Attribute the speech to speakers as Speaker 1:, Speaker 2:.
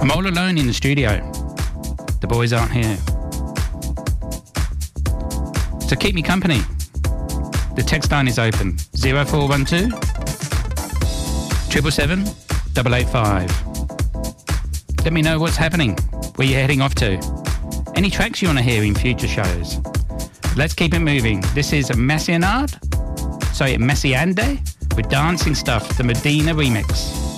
Speaker 1: I'm all alone in the studio. The boys aren't here. So keep me company. The text line is open. 0412 777 885. Let me know what's happening, where you're heading off to. Any tracks you want to hear in future shows. Let's keep it moving. This is Messiaande with Dancing Stuff, the Medina remix.